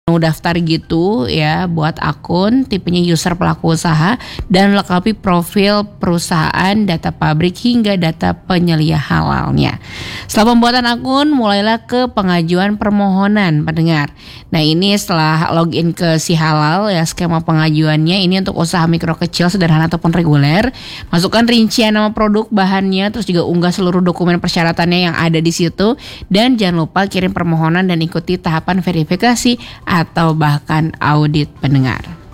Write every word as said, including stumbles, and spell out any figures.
daftar gitu ya buat akun, tipenya user pelaku usaha, dan lengkapi profil perusahaan, data pabrik hingga data penyelia halalnya. Setelah pembuatan akun, mulailah ke pengajuan permohonan pendengar. Nah ini setelah login ke Si Halal ya, skema pengajuannya ini untuk usaha mikro kecil, sederhana ataupun reguler. Masukkan rincian nama produk, bahannya, terus juga unggah seluruh dokumen persyaratannya yang ada di situ, dan jangan lupa kirim permohonan dan ikuti tahapan verifikasi atau bahkan audit pendengar.